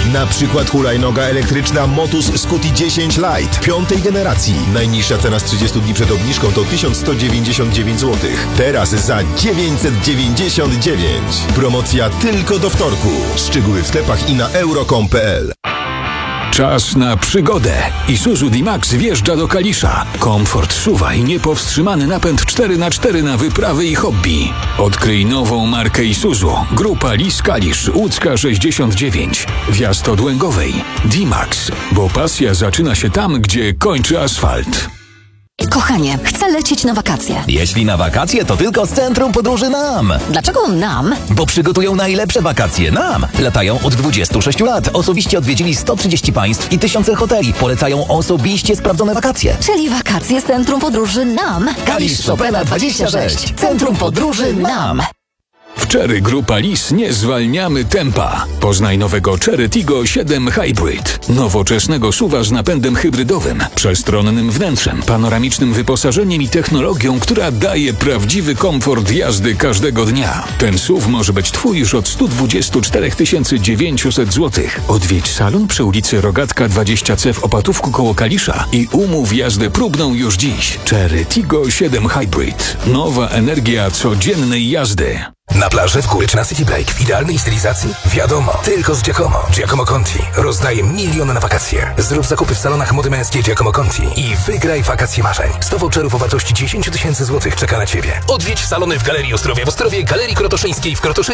Na przykład hulajnoga elektryczna Motus Scuti 10 Lite 5. generacji. Najniższa cena z 30 dni przed obniżką to 1199 zł. Teraz za 999. Promocja tylko do wtorku. Szczegóły w sklepach i na euro.com.pl. Czas na przygodę. Isuzu D-Max wjeżdża do Kalisza. Komfort SUV i niepowstrzymany napęd 4x4 na wyprawy i hobby. Odkryj nową markę Isuzu. Grupa Lis Kalisz, Łódzka 69. Wjazd od Łęgowej. D-Max, bo pasja zaczyna się tam, gdzie kończy asfalt. Kochanie, chcę lecieć na wakacje. Jeśli na wakacje, to tylko z Centrum Podróży NAM. Dlaczego nam? Bo przygotują najlepsze wakacje NAM. Latają od 26 lat. Osobiście odwiedzili 130 państw i tysiące hoteli. Polecają osobiście sprawdzone wakacje. Czyli wakacje z Centrum Podróży nam. Kalisz Chopina 26. Centrum Podróży NAM. W Chery Grupa Lis nie zwalniamy tempa. Poznaj nowego Chery Tiggo 7 Hybrid. Nowoczesnego SUV-a z napędem hybrydowym, przestronnym wnętrzem, panoramicznym wyposażeniem i technologią, która daje prawdziwy komfort jazdy każdego dnia. Ten SUV może być Twój już od 124 900 zł. Odwiedź salon przy ulicy Rogatka 20C w Opatówku koło Kalisza i umów jazdę próbną już dziś. Chery Tiggo 7 Hybrid. Nowa energia codziennej jazdy. Na plaży, w góry czy na City Break w idealnej stylizacji? Wiadomo, tylko z Giacomo. Giacomo Conti rozdaje miliony na wakacje. Zrób zakupy w salonach mody męskiej Giacomo Conti i wygraj wakacje marzeń. 100 voucherów o wartości 10 000 złotych czeka na Ciebie. Odwiedź salony w Galerii Ostrowia w Ostrowie, Galerii Krotoszyńskiej w Krotoszynie